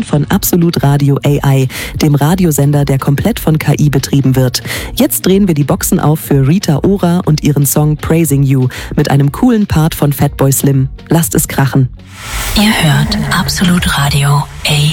von Absolut Radio AI, dem Radiosender, der komplett von KI betrieben wird. Jetzt drehen wir die Boxen auf für Rita Ora und ihren Song Praising You mit einem coolen Part von Fatboy Slim. Lasst es krachen. Ihr hört Absolut Radio AI.